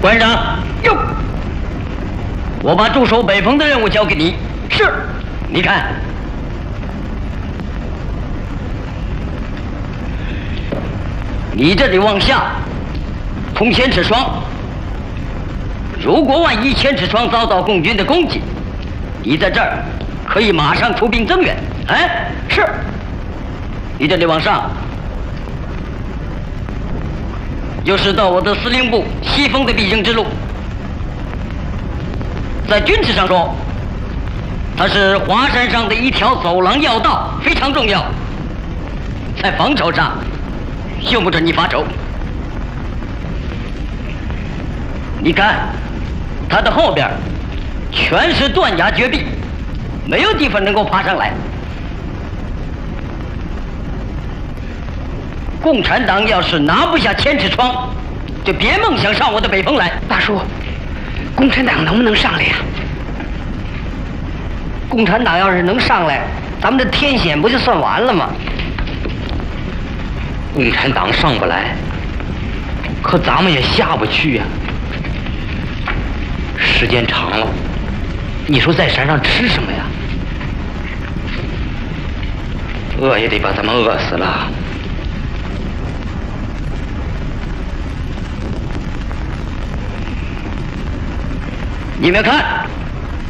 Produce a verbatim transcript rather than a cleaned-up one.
馆长， 哟， 我把驻守北峰的任务交给你。 是。 你看，你这里往下通千尺窗。如果万一千尺窗遭到共军的攻击，你在这儿可以马上出兵增援。哎， 是。 你这里往上，就是到我的司令部西风的必经之路。在军事上说，它是华山上的一条走廊要道，非常重要。在防守上，用不着你发愁。你看，它的后边全是断崖绝壁，没有地方能够爬上来。共产党要是拿不下千尺窗，就别梦想上我的北峰来。 大叔，共产党能不能上来呀？共产党要是能上来，咱们这天险不就算完了吗？ 共产党上不来，可咱们也下不去呀。时间长了，你说在山上吃什么呀？饿也得把咱们饿死了。 你们看，